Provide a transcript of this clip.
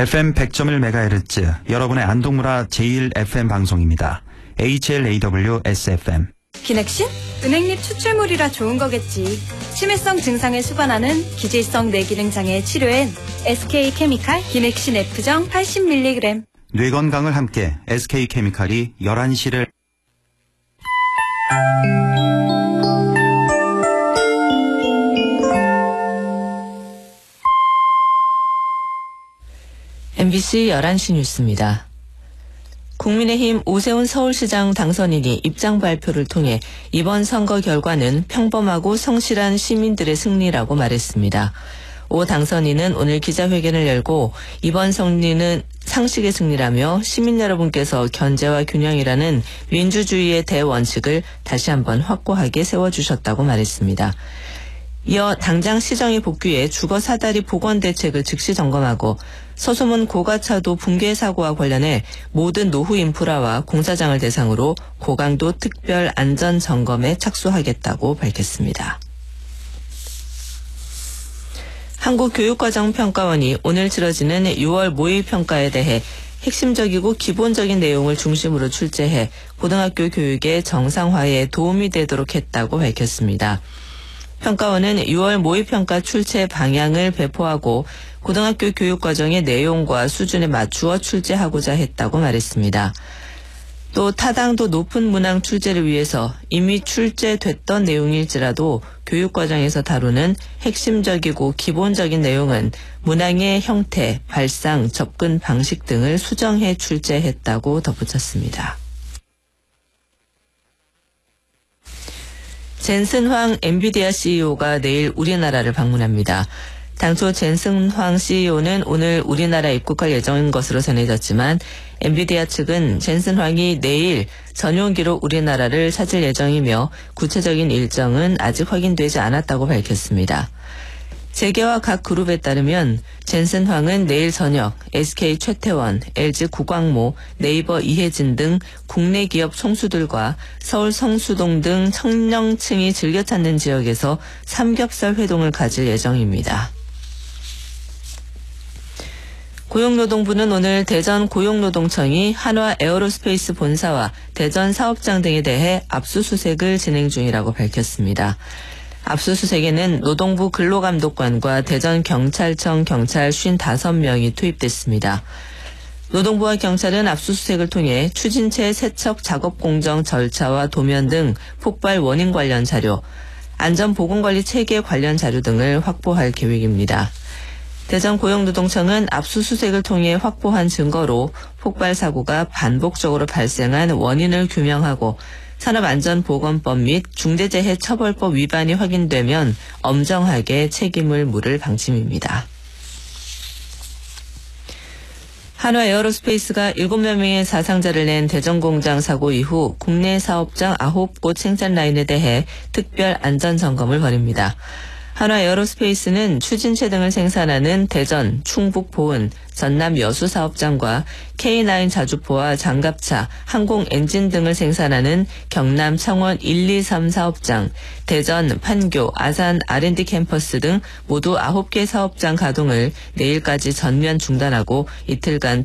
FM 100.1MHz 여러분의 안동문화 제1FM 방송입니다. HLAW-SFM. 기넥신? 은행잎 추출물이라 좋은 거겠지. 치매성 증상을 수반하는 기질성 뇌기능 장애 치료엔 SK케미칼 기넥신 F정 80mg. 뇌 건강을 함께 SK케미칼이 11시를 MBC 11시 뉴스입니다. 국민의힘 오세훈 서울시장 당선인이 입장 발표를 통해 이번 선거 결과는 평범하고 성실한 시민들의 승리라고 말했습니다. 오 당선인은 오늘 기자회견을 열고 이번 승리는 상식의 승리라며 시민 여러분께서 견제와 균형이라는 민주주의의 대원칙을 다시 한번 확고하게 세워주셨다고 말했습니다. 이어 당장 시정이 복귀해 주거 사다리 복원 대책을 즉시 점검하고 서소문 고가차도 붕괴 사고와 관련해 모든 노후 인프라와 공사장을 대상으로 고강도 특별 안전 점검에 착수하겠다고 밝혔습니다. 한국교육과정평가원이 오늘 치러지는 6월 모의평가에 대해 핵심적이고 기본적인 내용을 중심으로 출제해 고등학교 교육의 정상화에 도움이 되도록 했다고 밝혔습니다. 평가원은 6월 모의평가 출제 방향을 배포하고 고등학교 교육과정의 내용과 수준에 맞추어 출제하고자 했다고 말했습니다. 또 타당도 높은 문항 출제를 위해서 이미 출제됐던 내용일지라도 교육과정에서 다루는 핵심적이고 기본적인 내용은 문항의 형태, 발상, 접근 방식 등을 수정해 출제했다고 덧붙였습니다. 젠슨 황 엔비디아 CEO가 내일 우리나라를 방문합니다. 당초 젠슨 황 CEO는 오늘 우리나라 입국할 예정인 것으로 전해졌지만 엔비디아 측은 젠슨 황이 내일 전용기로 우리나라를 찾을 예정이며 구체적인 일정은 아직 확인되지 않았다고 밝혔습니다. 재계와 각 그룹에 따르면 젠슨 황은 내일 저녁 SK 최태원, LG 구광모, 네이버 이혜진 등 국내 기업 총수들과 서울 성수동 등 청년층이 즐겨 찾는 지역에서 삼겹살 회동을 가질 예정입니다. 고용노동부는 오늘 대전 고용노동청이 한화 에어로스페이스 본사와 대전 사업장 등에 대해 압수수색을 진행 중이라고 밝혔습니다. 압수수색에는 노동부 근로감독관과 대전경찰청 경찰 55명이 투입됐습니다. 노동부와 경찰은 압수수색을 통해 추진체 세척 작업 공정 절차와 도면 등 폭발 원인 관련 자료, 안전보건관리 체계 관련 자료 등을 확보할 계획입니다. 대전고용노동청은 압수수색을 통해 확보한 증거로 폭발 사고가 반복적으로 발생한 원인을 규명하고 산업안전보건법 및 중대재해처벌법 위반이 확인되면 엄정하게 책임을 물을 방침입니다. 한화 에어로스페이스가 7명의 사상자를 낸 대전공장 사고 이후 국내 사업장 9곳 생산 라인에 대해 특별 안전점검을 벌입니다. 한화 에어로스페이스는 추진체 등을 생산하는 대전, 충북 보은, 전남 여수 사업장과 K9 자주포와 장갑차, 항공 엔진 등을 생산하는 경남 창원 1, 2, 3 사업장, 대전, 판교, 아산 R&D 캠퍼스 등 모두 9개 사업장 가동을 내일까지 전면 중단하고 이틀간